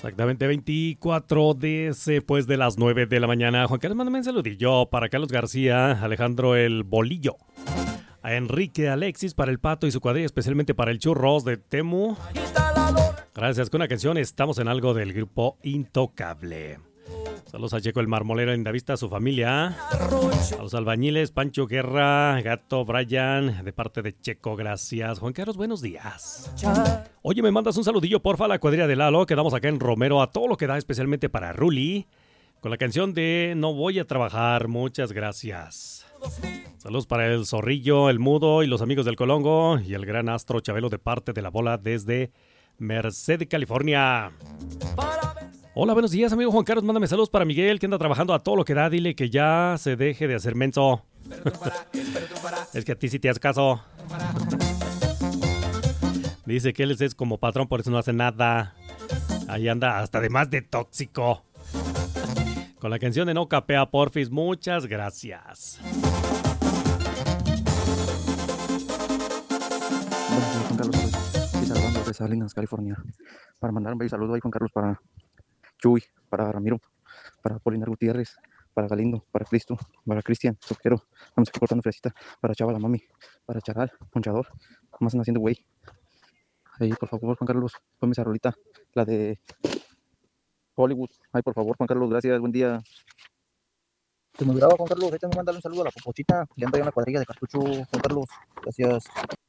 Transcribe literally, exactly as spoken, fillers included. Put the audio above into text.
Exactamente, veinticuatro después de las nueve de la mañana. Juan Carlos, mándame un saludillo para Carlos García, Alejandro el Bolillo, a Enrique Alexis para el Pato y su cuadrilla, especialmente para el Churros de Temu. Gracias, con una canción estamos en algo del grupo Intocable. Saludos a Checo el Marmolero en Davista, a su familia. A los albañiles, Pancho Guerra, Gato, Brian, de parte de Checo, gracias. Juan Carlos, buenos días. Oye, me mandas un saludillo, porfa, a la cuadrilla de Lalo. Quedamos acá en Romero a todo lo que da, especialmente para Ruli, con la canción de No voy a trabajar. Muchas gracias. Saludos para el Zorrillo, el Mudo y los amigos del Colongo y el gran Astro Chabelo de parte de la bola desde Merced, California. Hola, buenos días, amigo Juan Carlos. Mándame saludos para Miguel, que anda trabajando a todo lo que da. Dile que ya se deje de hacer menso. Es que a ti sí te haces caso. Dice que él es como patrón, por eso no hace nada. Ahí anda hasta de más de tóxico. Con la canción de No Capea Porfis, muchas gracias. Buenos días, Juan Carlos. Estoy saludando desde Salinas, California. Para mandar un bello saludo ahí, Juan Carlos, para Chuy, para Ramiro, para Polinar Gutiérrez, para Galindo, para Cristo, para Cristian, Soquero, vamos aquí cortando fresita, para Chava la mami, para Charal, Ponchador, ¿cómo están haciendo, güey? Ahí, por favor, Juan Carlos, ponme esa rolita, la de Hollywood. Ay, por favor, Juan Carlos, gracias, buen día. Se me olvidaba, Juan Carlos, ahí también mandarle un saludo a la Popochita, que anda ahí en la cuadrilla de Cartucho, Juan Carlos, gracias.